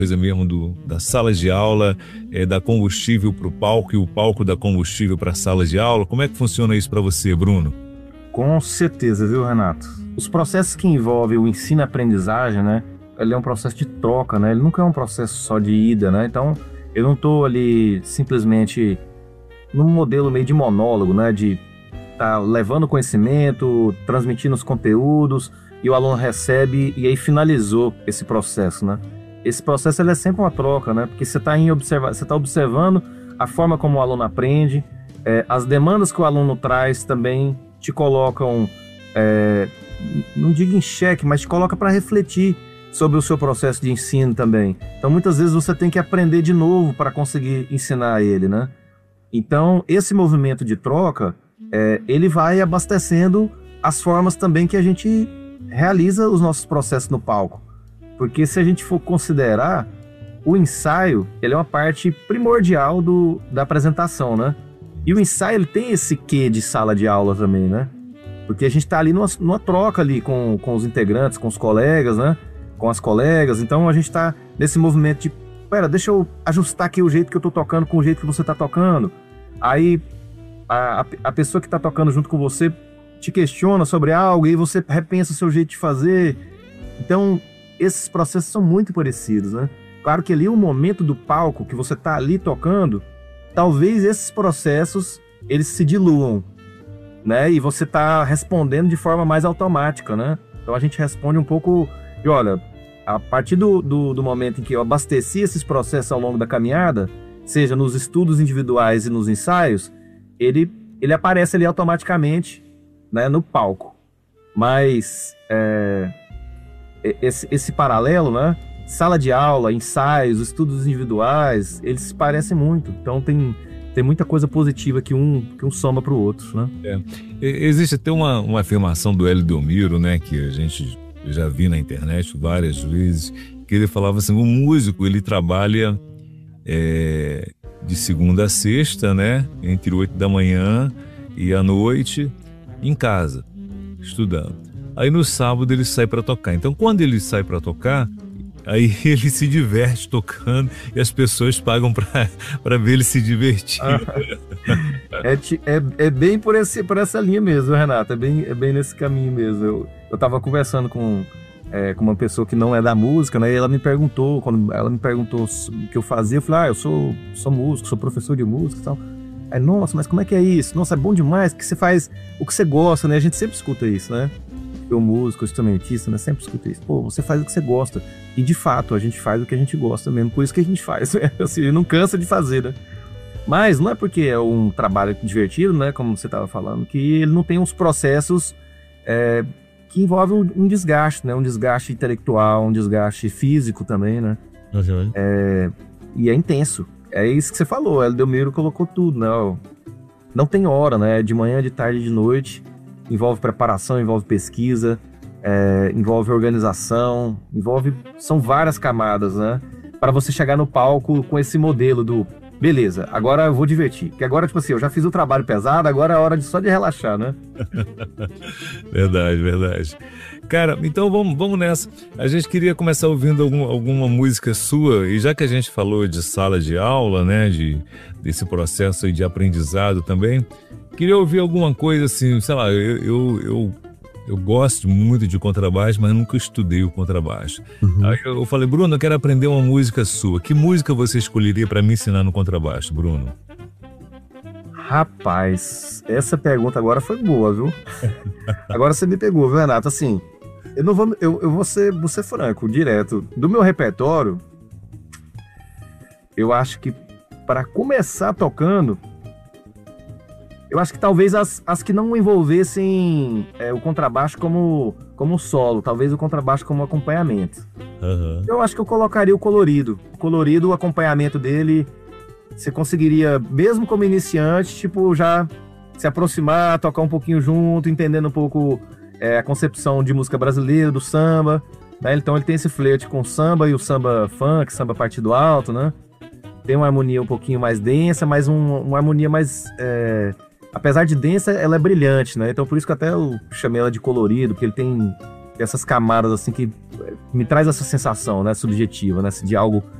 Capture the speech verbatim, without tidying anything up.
coisa mesmo do, da sala de aula, é, da combustível para o palco e o palco da combustível para a sala de aula. Como é que funciona isso para você, Bruno? Com certeza, viu, Renato? Os processos que envolvem o ensino e aprendizagem, né? Ele é um processo de troca, né? Ele nunca é um processo só de ida, né? Então, eu não estou ali simplesmente num modelo meio de monólogo, né? De estar tá levando conhecimento, transmitindo os conteúdos, e o aluno recebe e aí finalizou esse processo, né? Esse processo ele é sempre uma troca, né? Porque você está observa você tá observando a forma como o aluno aprende, é, as demandas que o aluno traz também te colocam, é, não digo em xeque, mas te coloca para refletir sobre o seu processo de ensino também. Então, muitas vezes você tem que aprender de novo para conseguir ensinar ele, né? Então, esse movimento de troca, é, ele vai abastecendo as formas também que a gente realiza os nossos processos no palco. Porque se a gente for considerar, o ensaio, ele é uma parte primordial do, da apresentação, né? E o ensaio, ele tem esse quê de sala de aula também, né? Porque a gente tá ali numa, numa troca ali com, com os integrantes, com os colegas, né? Com as colegas. Então a gente tá nesse movimento de, pera, deixa eu ajustar aqui o jeito que eu tô tocando com o jeito que você tá tocando. Aí a, a, a pessoa que tá tocando junto com você te questiona sobre algo e você repensa o seu jeito de fazer. Então, esses processos são muito parecidos, né? Claro que ali o momento do palco que você tá ali tocando, talvez esses processos, eles se diluam, né? E você tá respondendo de forma mais automática, né? Então a gente responde um pouco de, olha, a partir do, do, do momento em que eu abasteci esses processos ao longo da caminhada, seja nos estudos individuais e nos ensaios, ele, ele aparece ali automaticamente, né, no palco. Mas é, esse, esse paralelo, né? Sala de aula, ensaios, estudos individuais, eles se parecem muito. Então tem, tem muita coisa positiva que um, que um soma para o outro, né? É. Existe até uma, uma afirmação do Hélio Delmiro, né, que a gente já vi na internet várias vezes, que ele falava assim, o músico, ele trabalha é, de segunda a sexta, né, entre oito da manhã e à noite, em casa, estudando. Aí no sábado ele sai para tocar. Então quando ele sai para tocar, aí ele se diverte tocando e as pessoas pagam para ver ele se divertir. Ah, é, é, é bem por, esse, por essa linha mesmo, Renato. É bem, é bem nesse caminho mesmo. Eu, eu tava conversando com, é, com uma pessoa que não é da música, né? E ela me perguntou, quando ela me perguntou o que eu fazia, eu falei, ah, eu sou, sou músico, sou professor de música e tal. Aí, nossa, mas como é que é isso? Nossa, é bom demais, porque você faz o que você gosta, né? A gente sempre escuta isso, né? Eu, músico, instrumentista, né? Sempre escuta isso. Pô, você faz o que você gosta. E, de fato, a gente faz o que a gente gosta mesmo. Por isso que a gente faz. Assim, não cansa de fazer, né? Mas não é porque é um trabalho divertido, né? Como você estava falando, que ele não tem uns processos é, que envolvem um, um desgaste, né? Um desgaste intelectual, um desgaste físico também, né? Uhum. É, e é intenso. É isso que você falou. O Delmiro colocou tudo, né? Não tem hora, né? De manhã, de tarde, de noite. Envolve preparação, envolve pesquisa, é, envolve organização, envolve... São várias camadas, né? Para você chegar no palco com esse modelo do... Beleza, agora eu vou divertir. Porque agora, tipo assim, eu já fiz o trabalho pesado, agora é hora de, só de relaxar, né? Verdade, verdade. Cara, então vamos, vamos nessa. A gente queria começar ouvindo algum, alguma música sua, e já que a gente falou de sala de aula, né? De, desse processo aí de aprendizado também... Queria ouvir alguma coisa assim, sei lá, eu, eu, eu, eu gosto muito de contrabaixo, mas nunca estudei o contrabaixo. Uhum. Aí eu falei, Bruno, eu quero aprender uma música sua. Que música você escolheria para me ensinar no contrabaixo, Bruno? Rapaz, essa pergunta agora foi boa, viu? Agora você me pegou, viu, Renato? Assim, eu não vou, eu, eu vou ser, vou ser franco, direto. Do meu repertório, eu acho que para começar tocando, eu acho que talvez as, as que não envolvessem é, o contrabaixo como, como solo, talvez o contrabaixo como acompanhamento. Uhum. Eu acho que eu colocaria o colorido. O colorido, o acompanhamento dele, você conseguiria, mesmo como iniciante, tipo, já se aproximar, tocar um pouquinho junto, entendendo um pouco é, a concepção de música brasileira, do samba, né? Então ele tem esse flerte com o samba e o samba funk, samba partido alto, né? Tem uma harmonia um pouquinho mais densa, mas um, uma harmonia mais... É, apesar de densa, ela é brilhante, né? Então por isso que até eu chamei ela de colorido, porque ele tem, essas camadas assim que me traz essa sensação, né, subjetiva, né, de algo